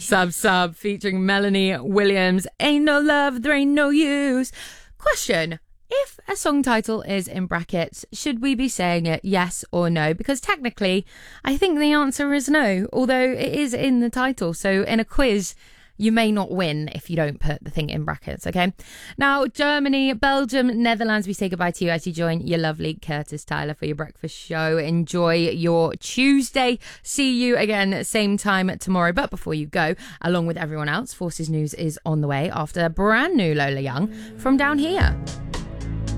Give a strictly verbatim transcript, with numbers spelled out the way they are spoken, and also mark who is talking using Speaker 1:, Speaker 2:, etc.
Speaker 1: Sub Sub featuring Melanie Williams. Ain't no love, there ain't no use. Question. If a song title is in brackets, should we be saying it yes or no? Because technically, I think the answer is no, although it is in the title. So in a quiz, you may not win if you don't put the thing in brackets, okay? Now, Germany, Belgium, Netherlands, we say goodbye to you as you join your lovely Curtis Tyler for your breakfast show. Enjoy your Tuesday. See you again, same time tomorrow. But before you go, along with everyone else, Forces News is on the way after brand new Lola Young from Down Here.